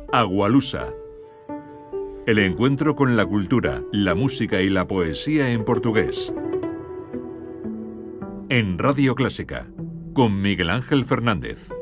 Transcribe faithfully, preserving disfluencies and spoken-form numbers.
Agualusa. El encuentro con la cultura, la música y la poesía en portugués. En Radio Clásica, con Miguel Ángel Fernández.